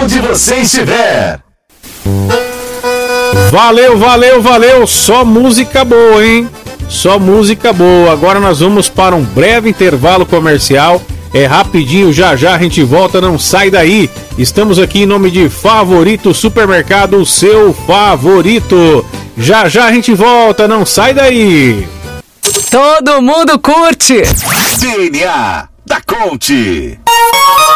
onde você estiver. Valeu, só música boa, hein? Só música boa. Agora nós vamos para um breve intervalo comercial. É rapidinho, já a gente volta, não sai daí. Estamos aqui em nome de Favorito Supermercado, o seu favorito. Já a gente volta, não sai daí. Todo mundo curte. DNA da Conte.